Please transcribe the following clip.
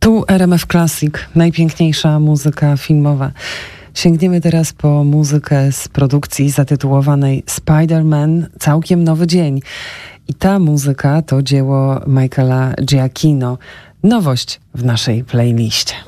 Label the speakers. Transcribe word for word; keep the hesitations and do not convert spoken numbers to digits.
Speaker 1: Tu R M F Classic, najpiękniejsza muzyka filmowa. Sięgniemy teraz po muzykę z produkcji zatytułowanej Spider-Man – Całkiem nowy dzień. I ta muzyka to dzieło Michaela Giacchino. Nowość w naszej playliście.